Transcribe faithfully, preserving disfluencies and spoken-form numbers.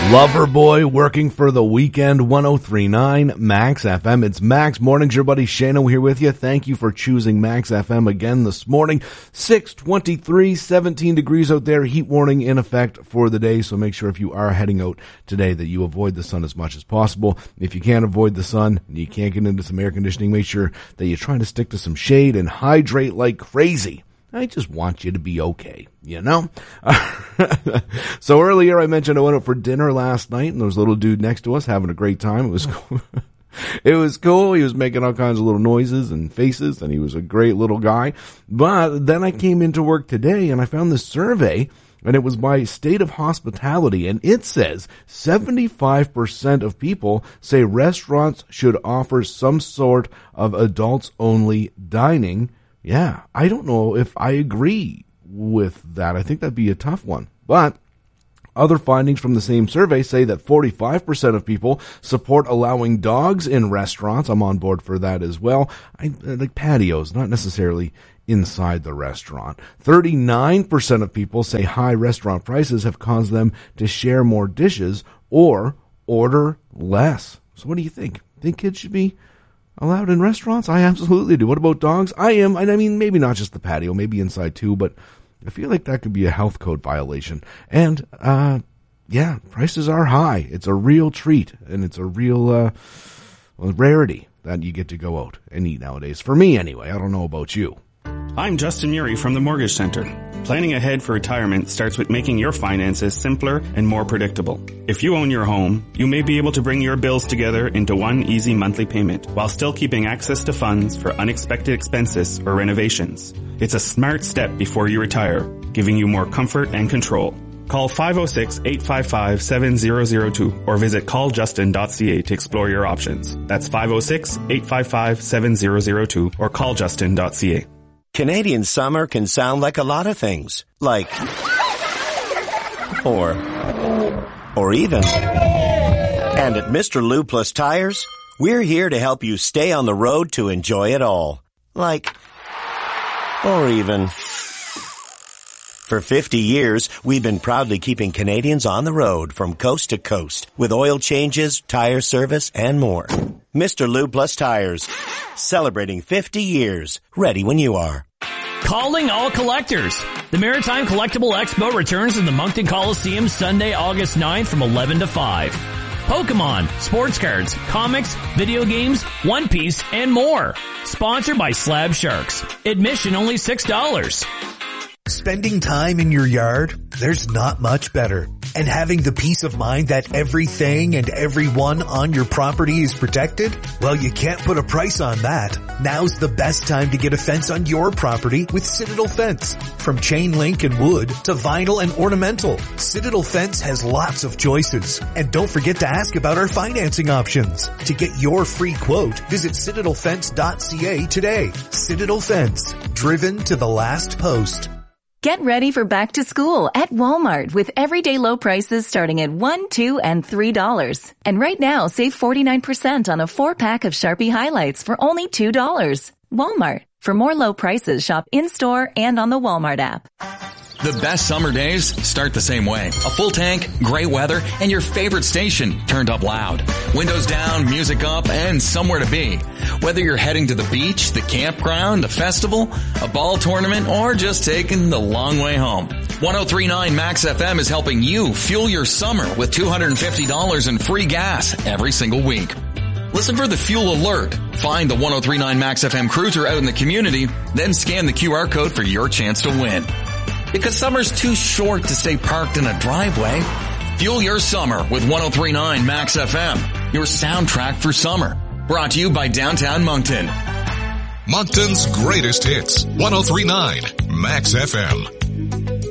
Loverboy working for the weekend. One oh three point nine Max F M. It's Max Mornings. Your buddy Shano here with you. Thank you for choosing Max F M again this morning. six twenty-three, seventeen degrees out there. Heat warning in effect for the day. So make sure if you are heading out today that you avoid the sun as much as possible. If you can't avoid the sun and you can't get into some air conditioning, make sure that you try to stick to some shade and hydrate like crazy. I just want you to be okay, you know? So earlier I mentioned I went out for dinner last night and there was a little dude next to us having a great time. It was cool. It was cool. He was making all kinds of little noises and faces and he was a great little guy. But then I came into work today and I found this survey and it was by state of hospitality and it says seventy-five percent of people say restaurants should offer some sort of adults only dining. Yeah, I don't know if I agree with that. I think that'd be a tough one. But other findings from the same survey say that forty-five percent of people support allowing dogs in restaurants. I'm on board for that as well. I like patios, not necessarily inside the restaurant. thirty-nine percent of people say high restaurant prices have caused them to share more dishes or order less. So what do you think? Think kids should be allowed in restaurants? I absolutely do. What about dogs? I am. And I mean, maybe not just the patio, maybe inside too, but I feel like that could be a health code violation. And, uh, yeah, prices are high. It's a real treat and it's a real, uh, rarity that you get to go out and eat nowadays. For me anyway. I don't know about you. I'm Justin Uri from the Mortgage Center. Planning ahead for retirement starts with making your finances simpler and more predictable. If you own your home, you may be able to bring your bills together into one easy monthly payment while still keeping access to funds for unexpected expenses or renovations. It's a smart step before you retire, giving you more comfort and control. Call five oh six, eight five five, seven oh oh two or visit call justin dot c a to explore your options. That's five oh six, eight five five, seven oh oh two or call justin dot c a. Canadian summer can sound like a lot of things, like, or, or even. And at Mister Lube Plus Tires, we're here to help you stay on the road to enjoy it all, like, or even. For fifty years, we've been proudly keeping Canadians on the road from coast to coast with oil changes, tire service, and more. Mister Lube Plus Tires, celebrating fifty years, ready when you are. Calling all collectors. The Maritime Collectible Expo returns in the Moncton Coliseum Sunday, August ninth from eleven to five. Pokemon, sports cards, comics, video games, One Piece, and more. Sponsored by Slab Sharks. Admission only six dollars. Spending time in your yard, there's not much better. And having the peace of mind that everything and everyone on your property is protected? Well, you can't put a price on that. Now's the best time to get a fence on your property with Citadel Fence. From chain link and wood to vinyl and ornamental, Citadel Fence has lots of choices. And don't forget to ask about our financing options. To get your free quote, visit citadel fence dot c a today. Citadel Fence, driven to the last post. Get ready for back to school at Walmart with everyday low prices starting at one, two, and three dollars. And right now, save forty-nine percent on a four-pack of Sharpie highlights for only two dollars. Walmart. For more low prices, shop in-store and on the Walmart app. The best summer days start the same way. A full tank, great weather, and your favorite station turned up loud. Windows down, music up, and somewhere to be. Whether you're heading to the beach, the campground, a festival, a ball tournament, or just taking the long way home. one oh three point nine Max F M is helping you fuel your summer with two hundred fifty dollars in free gas every single week. Listen for the fuel alert. Find the one oh three point nine Max F M cruiser out in the community, then scan the Q R code for your chance to win. Because summer's too short to stay parked in a driveway. Fuel your summer with one oh three point nine Max F M, your soundtrack for summer. Brought to you by Downtown Moncton. Moncton's greatest hits, one oh three point nine Max F M.